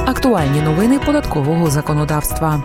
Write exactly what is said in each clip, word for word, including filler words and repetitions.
Актуальні новини податкового законодавства.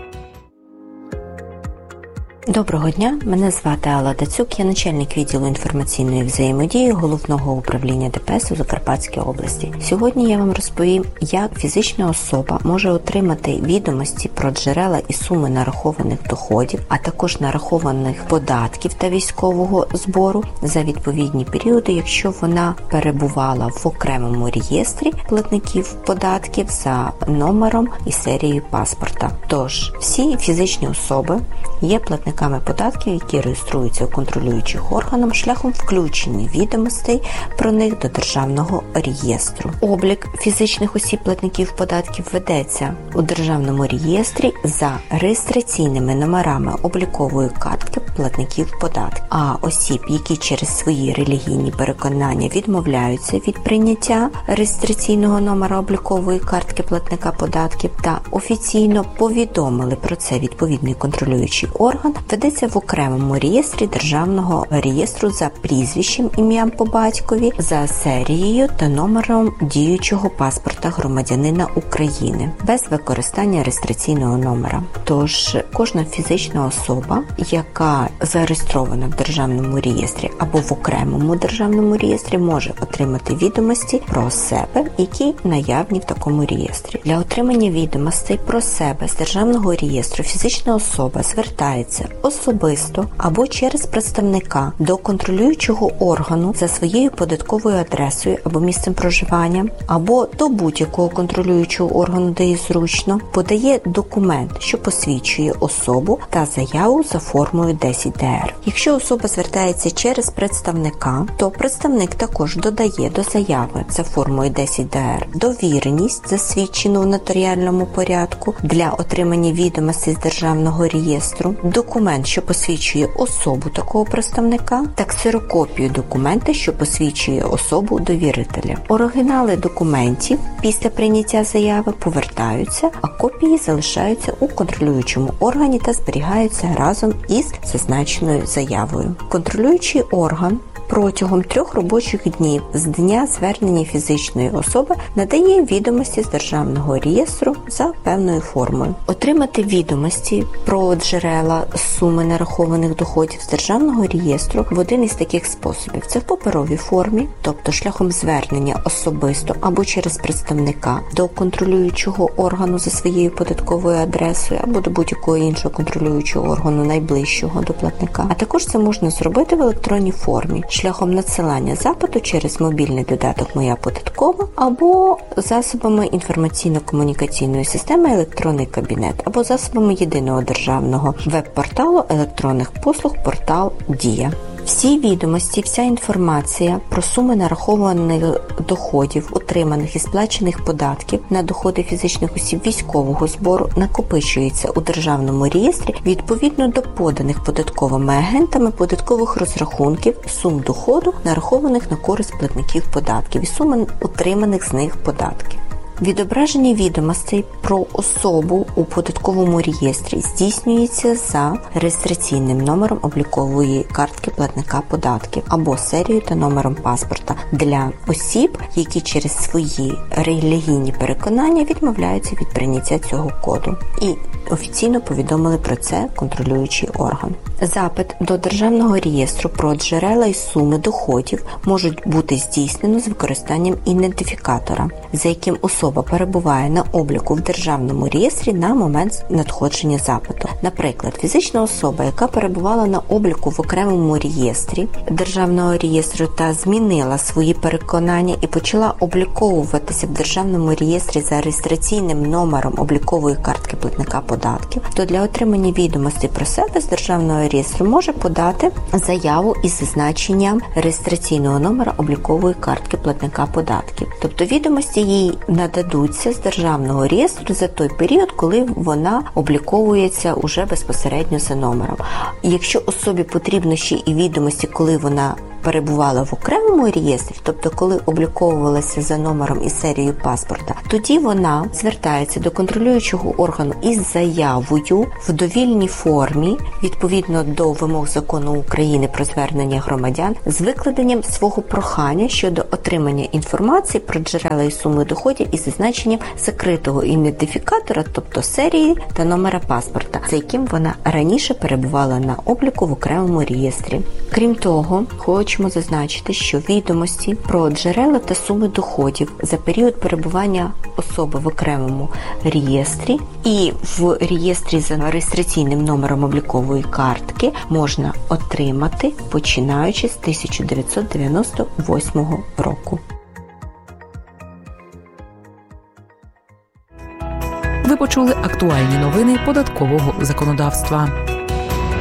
Доброго дня, мене звати Алла Дацюк, я начальник відділу інформаційної взаємодії Головного управління ДПС у Закарпатській області. Сьогодні я вам розповім, як фізична особа може отримати відомості про джерела і суми нарахованих доходів, а також нарахованих податків та військового збору за відповідні періоди, якщо вона перебувала в окремому реєстрі платників податків за номером і серією паспорта. Тож, всі фізичні особи є платниками податків, які реєструються у контролюючих органах шляхом включення відомостей про них до Державного реєстру. Облік фізичних осіб-платників податків ведеться у Державному реєстрі за реєстраційними номерами облікової картки платників податків. А осіб, які через свої релігійні переконання відмовляються від прийняття реєстраційного номера облікової картки платника податків та офіційно повідомили про це відповідний контролюючий орган, ведеться в окремому реєстрі Державного реєстру за прізвищем, ім'ям по батькові, за серією та номером діючого паспорта громадянина України, без використання реєстраційного номера. Тож, кожна фізична особа, яка зареєстрована в Державному реєстрі або в окремому Державному реєстрі, може отримати відомості про себе, які наявні в такому реєстрі. Для отримання відомостей про себе з Державного реєстру фізична особа звертається особисто або через представника до контролюючого органу за своєю податковою адресою або місцем проживання, або до будь-якого контролюючого органу, де їй зручно, подає документ, що посвідчує особу, та заяву за формою десять де ер. Якщо особа звертається через представника, то представник також додає до заяви за формою десять де ер довіреність, засвідчену в нотаріальному порядку для отримання відомостей з Державного реєстру, документ, що посвідчує особу такого представника, та ксерокопію документа, що посвідчує особу довірителя. Оригінали документів після прийняття заяви повертаються, а копії залишаються у контролюючому органі та зберігаються разом із зазначеною заявою. Контролюючий орган протягом трьох робочих днів з дня звернення фізичної особи надає відомості з Державного реєстру за певною формою. Отримати відомості про джерела суми нарахованих доходів з Державного реєстру в один із таких способів. Це в паперовій формі, тобто шляхом звернення особисто або через представника до контролюючого органу за своєю податковою адресою або до будь-якого іншого контролюючого органу найближчого до платника. А також це можна зробити в електронній формі шляхом надсилання запиту через мобільний додаток «Моя податкова» або засобами інформаційно-комунікаційної системи «Електронний кабінет» або засобами єдиного державного веб-порталу електронних послуг портал «Дія». Всі відомості, вся інформація про суми нарахованих доходів, отриманих і сплачених податків на доходи фізичних осіб військового збору накопичується у Державному реєстрі відповідно до поданих податковими агентами податкових розрахунків сум доходу, нарахованих на користь платників податків і суми отриманих з них податків. Відображення відомостей про особу у податковому реєстрі здійснюється за реєстраційним номером облікової картки платника податків або серією та номером паспорта для осіб, які через свої релігійні переконання відмовляються від прийняття цього коду і офіційно повідомили про це контролюючий орган. Запит до Державного реєстру про джерела і суми доходів можуть бути здійснено з використанням ідентифікатора, за яким особа перебуває на обліку в Державному реєстрі на момент надходження запиту. Наприклад, фізична особа, яка перебувала на обліку в окремому реєстрі Державного реєстру та змінила свої переконання і почала обліковуватися в Державному реєстрі за реєстраційним номером облікової картки платника податків, то для отримання відомостей про себе з Державного реєстру може подати заяву із зазначенням реєстраційного номера облікової картки платника податків. Тобто відомості їй нададуться з Державного реєстру за той період, коли вона обліковується уже безпосередньо за номером. І якщо особі потрібно ще і відомості, коли вона перебувала в окремому реєстрі, тобто коли обліковувалася за номером і серією паспорта, тоді вона звертається до контролюючого органу із заявою в довільній формі, відповідно до вимог Закону України про звернення громадян, з викладенням свого прохання щодо отримання інформації про джерела і суми доходів із зазначенням закритого ідентифікатора, тобто серії та номера паспорта, за яким вона раніше перебувала на обліку в окремому реєстрі. Крім того, хочемо зазначити, що відомості про джерела та суми доходів за період перебування особи в окремому реєстрі і в реєстрі за реєстраційним номером облікової картки можна отримати, починаючи з тисяча дев'ятсот дев'яносто восьмого року. Ви почули актуальні новини податкового законодавства.